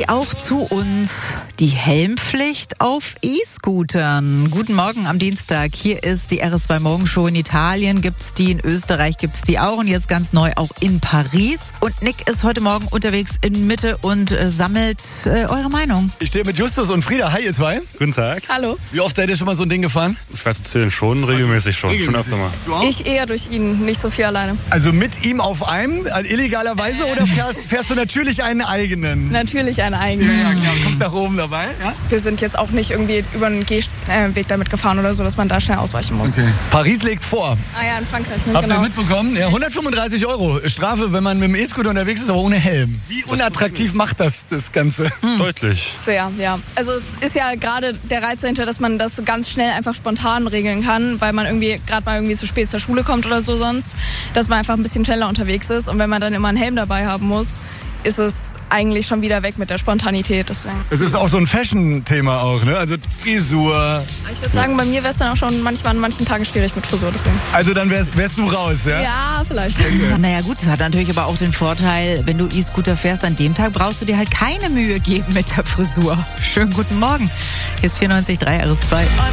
auch zu uns die Helmpflicht auf E-Scootern. Guten Morgen am Dienstag. Hier ist die RS2 Morgenshow. In Italien gibt's die, in Österreich gibt's die auch und jetzt ganz neu auch in Paris. Und Nick ist heute Morgen unterwegs in Mitte und sammelt eure Meinung. Ich stehe mit Justus und Frieda. Hi, ihr zwei. Guten Tag. Hallo. Wie oft seid ihr schon mal so ein Ding gefahren? Ich weiß nicht, zählen schon, regelmäßig schon. Schon öfter mal. Du auch? Ich eher durch ihn, nicht so viel alleine. Also mit ihm auf einem, illegalerweise, oder fährst du natürlich einen eigenen? Natürlich eine eigene. Ja, klar. Kommt nach oben dabei, ja? Wir sind jetzt auch nicht irgendwie über einen Gehweg damit gefahren oder so, dass man da schnell ausweichen muss. Okay. Paris legt vor. Ah ja, in Frankreich, ne? Habt ihr Genau. mitbekommen? Ja, 135 € Strafe, wenn man mit dem E-Scooter unterwegs ist, aber ohne Helm. Wie unattraktiv macht das Ganze? Deutlich. Sehr, ja. Also es ist ja gerade der Reiz dahinter, dass man das so ganz schnell einfach spontan regeln kann, weil man irgendwie gerade mal irgendwie zu spät zur Schule kommt oder so sonst, dass man einfach ein bisschen schneller unterwegs ist und wenn man dann immer einen Helm dabei haben muss, ist es eigentlich schon wieder weg mit der Spontanität. Deswegen. Es ist auch so ein Fashion-Thema auch, ne? Also Frisur. Ich würde sagen, bei mir wäre es dann auch schon manchmal an manchen Tagen schwierig mit Frisur. Deswegen. Also dann wärst du raus, ja? Ja, vielleicht. Naja gut, das hat natürlich aber auch den Vorteil, wenn du E-Scooter fährst, an dem Tag brauchst du dir halt keine Mühe geben mit der Frisur. Schönen guten Morgen. Hier ist 94.3 RS2.